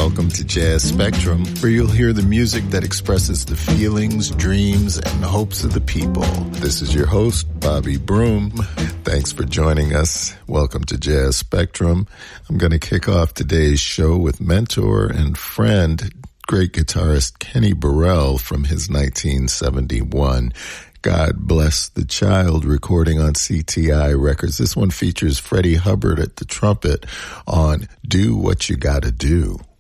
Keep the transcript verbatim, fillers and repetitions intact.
welcome to Jazz Spectrum, where you'll hear the music that expresses the feelings, dreams, and hopes of the people. This is your host, Bobby Broom. Thanks for joining us. Welcome to Jazz Spectrum. I'm going to kick off today's show with mentor and friend, great guitarist Kenny Burrell from his nineteen seventy-one God Bless the Child recording on C T I Records. This one features Freddie Hubbard at the trumpet on Do What You Gotta Do.